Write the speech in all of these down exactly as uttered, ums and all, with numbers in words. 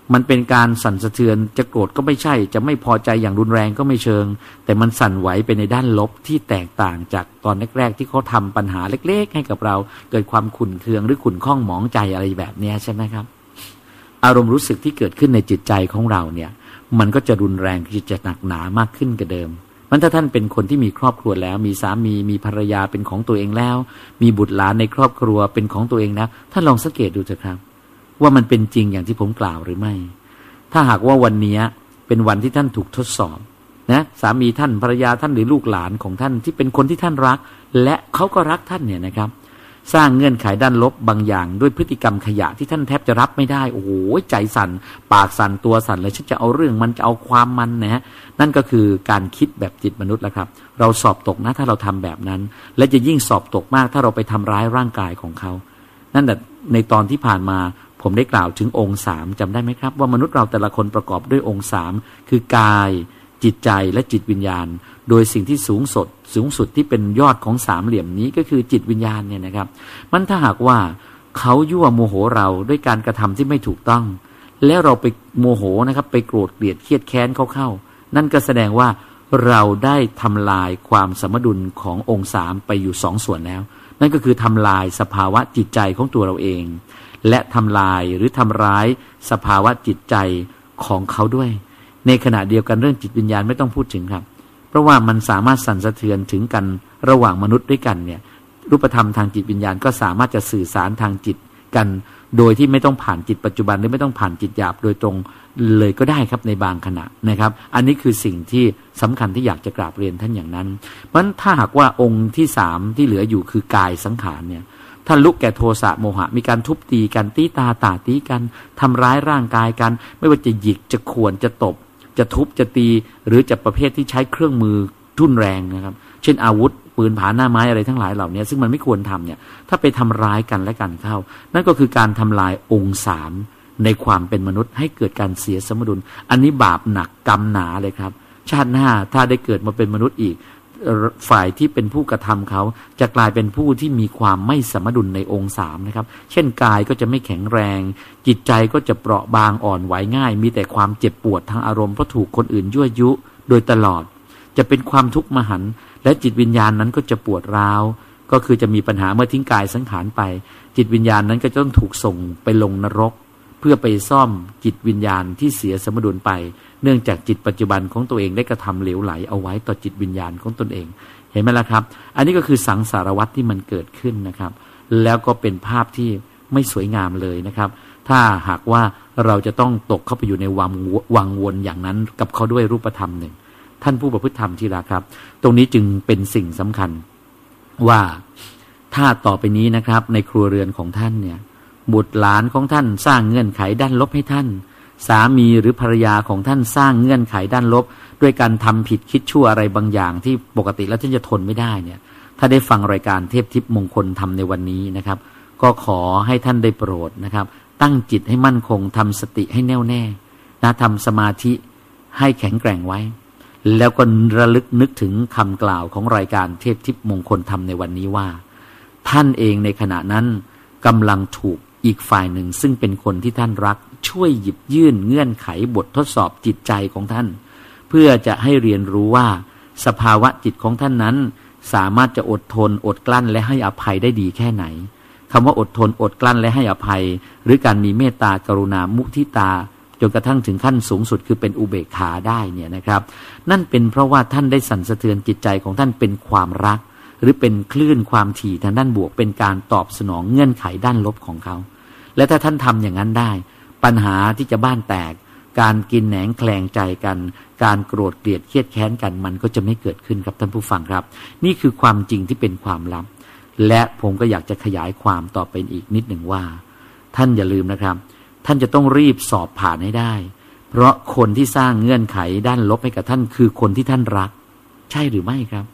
มันเป็นการสั่นสะเทือนจะโกรธก็ไม่ใช่จะไม่พอใจอย่างรุนแรงก็ไม่เชิงแต่มันสั่นไหวไปในด้านลบที่แตกต่างจากตอนแรกๆที่เขาทำปัญหาเล็กๆให้กับเราเกิดความขุ่นเคืองหรือขุ่นข้องหมองใจอะไรแบบนี้ใช่ไหมครับอารมณ์รู้สึกที่เกิดขึ้นในจิตใจของเราเนี่ยมันก็จะรุนแรงที่จะหนักหนามากขึ้นกว่าเดิมมันถ้าท่านเป็นคนที่มีครอบครัวแล้วมีสามีมีภรรยาเป็นของตัวเองแล้วมีบุตรหลานในครอบครัวเป็นของตัวเองแล้วท่านลองสังเกตดูเถอะครับว่ามันเป็นจริงอย่างที่ผมกล่าวหรือไม่ถ้าหากว่าวันนี้เป็นวันที่ท่านถูกทดสอบนะสามีท่านภรรยาท่านหรือลูกหลานของท่านที่เป็นคนที่ท่านรักและเขาก็รักท่านเนี่ยนะครับสร้างเงื่อนไขด้านลบบางอย่างด้วยพฤติกรรมขยะที่ท่านแทบจะรับไม่ได้โอ้โหใจสั่นปากสั่นตัวสั่นเลยฉันจะเอาเรื่องมันจะเอาความมันนะฮะนั่นก็คือการคิดแบบจิตมนุษย์แล้วครับเราสอบตกนะถ้าเราทำแบบนั้นและจะยิ่งสอบตกมากถ้าเราไปทำร้ายร่างกายของเขานั่นแหละในตอนที่ผ่านมาผมได้กล่าวถึงองค์สามจำได้ไหมครับว่ามนุษย์เราแต่ละคนประกอบด้วยองค์สามคือกายจิตใจและจิตวิญญาณโดยสิ่งที่สูงสุดสูงสุดที่เป็นยอดของสามเหลี่ยมนี้ก็คือจิตวิญญาณเนี่ยนะครับมันถ้าหากว่าเขายั่วโมโหเราด้วยการกระทำที่ไม่ถูกต้องแล้วเราไปโมโหนะครับไปโกรธเกลียดเครียดแค้นเขาเข้านั่นก็แสดงว่าเราได้ทำลายความสมดุลขององค์สามไปอยู่สองส่วนแล้วนั่นก็คือทำลายสภาวะจิตใจของตัวเราเองและทำลายหรือทำร้ายสภาวะจิตใจของเขาด้วยในขณะเดียวกันเรื่องจิตวิญญาณไม่ต้องพูดถึงครับเพราะว่ามันสามารถสั่นสะเทือนถึงกันระหว่างมนุษย์ด้วยกันเนี่ยรูปธรรมทางจิตวิญญาณก็สามารถจะสื่อสารทางจิตกันโดยที่ไม่ต้องผ่านจิตปัจจุบันหรือไม่ต้องผ่านจิตหยาบโดยตรงเลยก็ได้ครับในบางขณะนะครับอันนี้คือสิ่งที่สำคัญที่อยากจะกราบเรียนท่านอย่างนั้นเพราะฉะนั้นถ้าหากว่าองค์ที่สามที่เหลืออยู่คือกายสังขารเนี่ยท่านลุกแก่โทสะโมหะมีการทุบตีกันตีตาตาตีกันทำร้ายร่างกายกันไม่ว่าจะหยิกจะข่วนจะตบจะทุบจะตีหรือจะประเภทที่ใช้เครื่องมือทุนแรงนะครับเช่นอาวุธปืนผาหน้าไม้อะไรทั้งหลายเหล่านี้ซึ่งมันไม่ควรทำเนี่ยถ้าไปทำร้ายกันและกันเข้านั่นก็คือการทำลายองค์สามในความเป็นมนุษย์ให้เกิดการเสียสมดุลอันนี้บาปหนักกรรมหนาเลยครับชาติหน้าถ้าได้เกิดมาเป็นมนุษย์อีกฝ่ายที่เป็นผู้กระทำเขาจะกลายเป็นผู้ที่มีความไม่สมดุลในองค์สามนะครับเช่นกายก็จะไม่แข็งแรงจิตใจก็จะเปราะบางอ่อนไหวง่ายมีแต่ความเจ็บปวดทางอารมณ์เพราะถูกคนอื่นยั่วยุโดยตลอดจะเป็นความทุกข์มหันต์และจิตวิญญาณนั้นก็จะปวดร้าวก็คือจะมีปัญหาเมื่อทิ้งกายสังขารไปจิตวิญญาณนั้นก็จะต้องถูกส่งไปลงนรกเพื่อไปซ่อมจิตวิญญาณที่เสียสมดุลไปเนื่องจากจิตปัจจุบันของตัวเองได้กระทำเหลวไหลเอาไว้ต่อจิตวิญญาณของตนเองเห็นไหมล่ะครับอันนี้ก็คือสังสารวัฏที่มันเกิดขึ้นนะครับแล้วก็เป็นภาพที่ไม่สวยงามเลยนะครับถ้าหากว่าเราจะต้องตกเข้าไปอยู่ในวังวังวนอย่างนั้นกับเขาด้วยรูปธรรมหนึ่งท่านผู้ประพฤติธรรมที่รักครับตรงนี้จึงเป็นสิ่งสำคัญว่าถ้าต่อไปนี้นะครับในครัวเรือนของท่านเนี่ยบุตรหลานของท่านสร้างเงื่อนไขด้านลบให้ท่านสามีหรือภรรยาของท่านสร้างเงื่อนไขด้านลบด้วยการทำผิดคิดชั่วอะไรบางอย่างที่ปกติแล้วท่านจะทนไม่ได้เนี่ยถ้าได้ฟังรายการเทพทิพย์มงคลธรรมในวันนี้นะครับก็ขอให้ท่านได้โปรดนะครับตั้งจิตให้มั่นคงทำสติให้แน่วแน่นะทำสมาธิให้แข็งแกร่งไว้แล้วก็ระลึกนึกถึงคำกล่าวของรายการเทพทิพย์มงคลธรรมในวันนี้ว่าท่านเองในขณะนั้นกำลังถูกอีกฝ่ายหนึ่งซึ่งเป็นคนที่ท่านรักช่วยหยิบยื่นเงื่อนไขบททดสอบจิตใจของท่านเพื่อจะให้เรียนรู้ว่าสภาวะจิตของท่านนั้นสามารถจะอดทนอดกลั้นและให้อภัยได้ดีแค่ไหนคำว่าอดทนอดกลั้นและให้อภัยหรือการมีเมตตากรุณามุทิตาจนกระทั่งถึงขั้นสูงสุดคือเป็นอุเบกขาได้เนี่ยนะครับนั่นเป็นเพราะว่าท่านได้สั่นสะเทือนจิตใจของท่านเป็นความรักหรือเป็นคลื่นความถี่ทางด้านบวกเป็นการตอบสนองเงื่อนไขด้านลบของเขาและถ้าท่านทำอย่างนั้นได้ปัญหาที่จะบ้านแตกการกินแหนงแคลงใจกันการโกรธเกลียดเครียดแค้นกันมันก็จะไม่เกิดขึ้นครับท่านผู้ฟังครับนี่คือความจริงที่เป็นความลับและผมก็อยากจะขยายความต่อไปอีกนิดหนึ่งว่าท่านอย่าลืมนะครับท่านจะต้องรีบสอบผ่านให้ได้เพราะคนที่สร้างเงื่อนไขด้านลบให้กับท่านคือคนที่ท่านรักใช่หรือไม่ครับ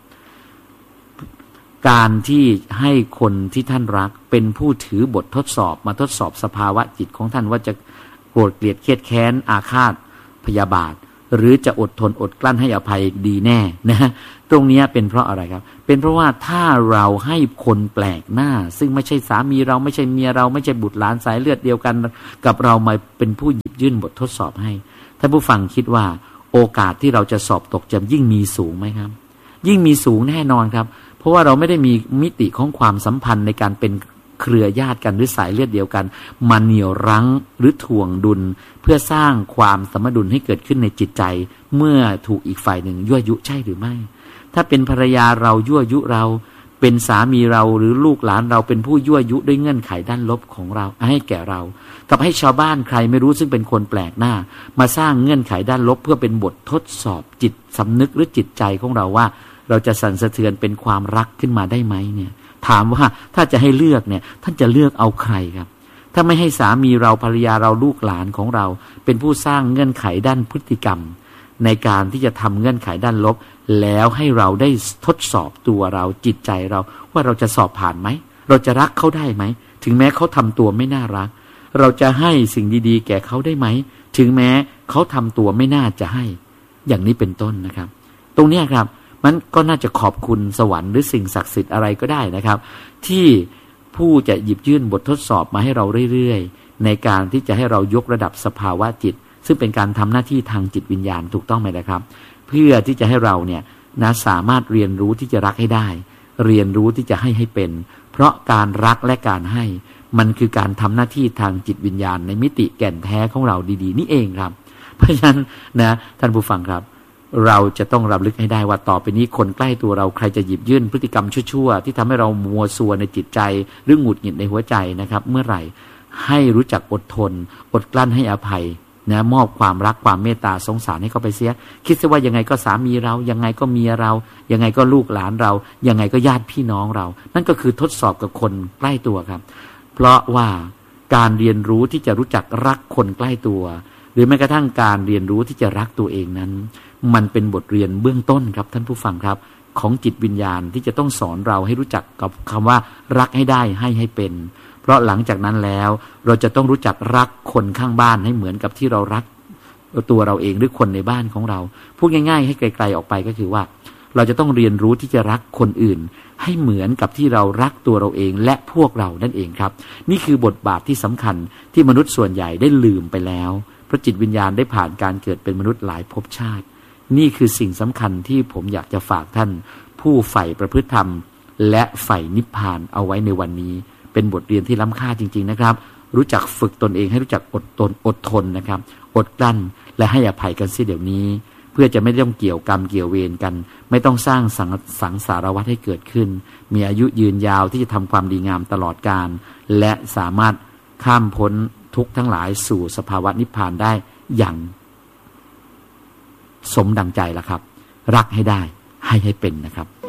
การที่ให้คนที่ท่านรักเป็นผู้ถือบททดสอบมาทดสอบสภาวะจิตของท่านว่าจะโกรธเกลียดเครียดแค้นอาฆาตพยาบาทหรือจะอดทนอดกลั้นให้อภัยดีแน่นะตรงนี้เป็นเพราะอะไรครับเป็นเพราะว่าถ้าเราให้คนแปลกหน้าซึ่งไม่ใช่สามีเราไม่ใช่เมียเราไม่ใช่บุตรหลานสายเลือดเดียวกันกับเรามาเป็นผู้หยิบยื่นบททดสอบให้ท่านผู้ฟังคิดว่าโอกาสที่เราจะสอบตกจะยิ่งมีสูงไหมครับยิ่งมีสูงแน่นอนครับเพราะว่าเราไม่ได้มีมิติของความสัมพันธ์ในการเป็นเครือญาติกันหรือสายเลือดเดียวกันมาเหนี่ยวรั้งหรือถ่วงดุลเพื่อสร้างความสมดุลให้เกิดขึ้นในจิตใจเมื่อถูกอีกฝ่ายหนึ่งยั่วยุใช่หรือไม่ถ้าเป็นภรรยาเรายั่วยุเราเป็นสามีเราหรือลูกหลานเราเป็นผู้ยั่วยุด้วยเงื่อนไขด้านลบของเราให้แก่เรากับให้ชาวบ้านใครไม่รู้ซึ่งเป็นคนแปลกหน้ามาสร้างเงื่อนไขด้านลบเพื่อเป็นบททดสอบจิตสำนึกหรือจิตใจของเราว่าเราจะสั่นสะเทือนเป็นความรักขึ้นมาได้ไหมเนี่ยถามว่าถ้าจะให้เลือกเนี่ยท่านจะเลือกเอาใครครับถ้าไม่ให้สามีเราภรรยาเราลูกหลานของเราเป็นผู้สร้างเงื่อนไขด้านพฤติกรรมในการที่จะทำเงื่อนไขด้านลบแล้วให้เราได้ทดสอบตัวเราจิตใจเราว่าเราจะสอบผ่านไหมเราจะรักเขาได้ไหมถึงแม้เขาทำตัวไม่น่ารักเราจะให้สิ่งดีๆแก่เขาได้ไหมถึงแม้เขาทำตัวไม่น่าจะให้อย่างนี้เป็นต้นนะครับตรงนี้ครับมันก็น่าจะขอบคุณสวรรค์หรือสิ่งศักดิ์สิทธิ์อะไรก็ได้นะครับที่ผู้จะหยิบยื่นบททดสอบมาให้เราเรื่อยๆในการที่จะให้เรายกระดับสภาวะจิตซึ่งเป็นการทำหน้าที่ทางจิตวิญญาณถูกต้องไหมนะครับเพื่อที่จะให้เราเนี่ยนะสามารถเรียนรู้ที่จะรักให้ได้เรียนรู้ที่จะให้ให้เป็นเพราะการรักและการให้มันคือการทำหน้าที่ทางจิตวิญญาณในมิติแก่นแท้ของเราดีๆนี่เองครับเพราะฉะนั้นนะท่านผู้ฟังครับเราจะต้องรำลึกให้ได้ว่าต่อไปนี้คนใกล้ตัวเราใครจะหยิบยื่นพฤติกรรมชั่วๆที่ทำให้เรามัวซัวในจิตใจหรือหงุดหงิดในหัวใจนะครับเมื่อไหร่ให้รู้จักอดทนอดกลั้นให้อภัยนะมอบความรักความเมตตาสงสารให้เขาไปเสียคิดซะว่ายังไงก็สามีเรายังไงก็เมียเรายังไงก็ลูกหลานเรายังไงก็ญาติพี่น้องเรานั่นก็คือทดสอบกับคนใกล้ตัวครับเพราะว่าการเรียนรู้ที่จะรู้จักรักคนใกล้ตัวหรือแม้กระทั่งการเรียนรู้ที่จะรักตัวเองนั้นมันเป็นบทเรียนเบื้องต้นครับท่านผู้ฟังครับของจิตวิญญาณที่จะต้องสอนเราให้รู้จักกับคำว่ารักให้ได้ให้ให้เป็นเพราะหลังจากนั้นแล้วเราจะต้องรู้จักรักคนข้างบ้านให้เหมือนกับที่เรารักตัวเราเองหรือคนในบ้านของเราพูดง่ายๆให้ไกลๆออกไปก็คือว่าเราจะต้องเรียนรู้ที่จะรักคนอื่นให้เหมือนกับที่เรารักตัวเราเองและพวกเรานั่นเองครับนี่คือบทบาทที่สำคัญที่มนุษย์ส่วนใหญ่ได้ลืมไปแล้วเพราะจิตวิญญาณได้ผ่านการเกิดเป็นมนุษย์หลายภพชาตินี่คือสิ่งสำคัญที่ผมอยากจะฝากท่านผู้ใฝ่ประพฤติธรรมและใฝ่นิพพานเอาไว้ในวันนี้เป็นบทเรียนที่ล้ำค่าจริงๆนะครับรู้จักฝึกตนเองให้รู้จักอดทนอดทนนะครับอดกลั้นและให้อภัยกันเสียเดี๋ยวนี้เพื่อจะไม่ต้องเกี่ยวกรรมเกี่ยวเวรกันไม่ต้องสร้างสังสังสารวัฏให้เกิดขึ้นมีอายุยืนยาวที่จะทำความดีงามตลอดกาลและสามารถข้ามพ้นทุกข์ทั้งหลายสู่สภาวะนิพพานได้อย่างสมดังใจแล้วครับรักให้ได้ให้ให้เป็นนะครับ